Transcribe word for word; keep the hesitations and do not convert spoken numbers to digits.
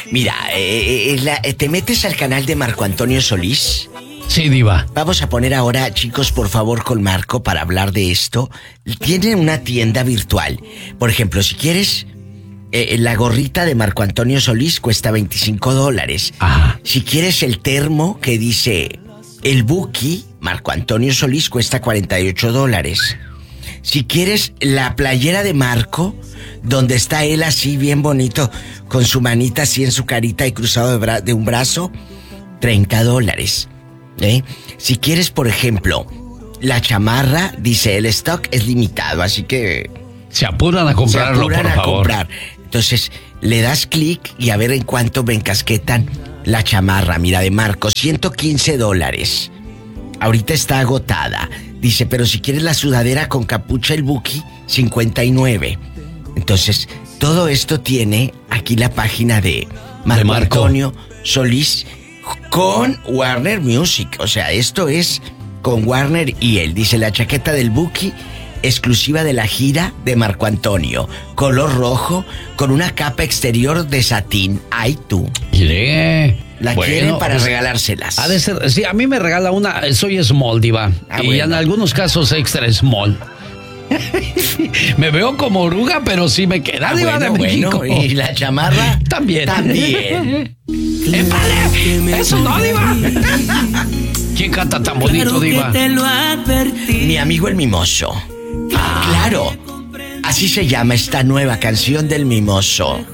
Mira, eh, eh, la, eh, ¿te metes al canal de Marco Antonio Solís? Sí, diva. Vamos a poner ahora, chicos, por favor, con Marco para hablar de esto. Tiene una tienda virtual. Por ejemplo, si quieres, eh, la gorrita de Marco Antonio Solís cuesta veinticinco dólares. Ajá. Si quieres el termo que dice el Buki, Marco Antonio Solís, cuesta cuarenta y ocho dólares. Si quieres la playera de Marco, donde está él así bien bonito, con su manita así en su carita y cruzado de, bra- de un brazo, treinta dólares. ¿Eh? Si quieres, por ejemplo, la chamarra, dice el stock es limitado, así que se apuran a comprarlo, se apuran por a favor. comprar. Entonces le das clic y a ver en cuánto me encasquetan la chamarra. Mira, de Marco, ciento quince dólares. Ahorita está agotada. Dice, pero si quieres la sudadera con capucha el Buki, cincuenta y nueve. Entonces todo esto tiene aquí la página de Marco, de Marco Antonio Solís con Warner Music. O sea, esto es con Warner y él. Dice, la chaqueta del Buki, exclusiva de la gira de Marco Antonio, color rojo, con una capa exterior de satín. ¡Ay, tú! Iré. La Bueno, quieren para pues, regalárselas. Ha de ser, sí, a mí me regala una, soy small, diva. Ah, y bueno. en algunos casos extra small. Me veo como oruga, pero sí me queda, Ah, diva, bueno, de México. bueno. ¿Y la chamarra? También. También. ¡Épale! ¡Eso no, diva! ¿Quién canta tan bonito, diva? Mi amigo el Mimoso. Ah, claro. Así se llama esta nueva canción del Mimoso.